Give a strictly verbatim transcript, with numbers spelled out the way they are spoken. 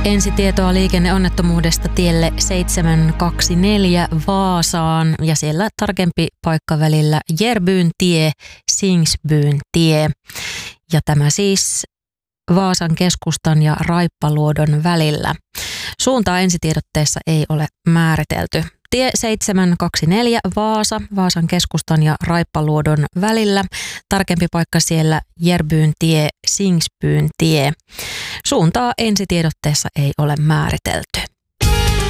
Ensitietoa liikenneonnettomuudesta tielle seitsemänsataakaksikymmentäneljä Vaasaan ja siellä tarkempi paikka välillä Järbyn tie, Singsbyn tie. Ja tämä siis Vaasan keskustan ja Raippaluodon välillä. Suuntaa ensitiedotteessa ei ole määritelty. Tie seitsemänsataakaksikymmentäneljä Vaasa, Vaasan keskustan ja Raippaluodon välillä. Tarkempi paikka siellä Järbyn tie, Singsbyn tie. Suuntaa ensitiedotteessa ei ole määritelty.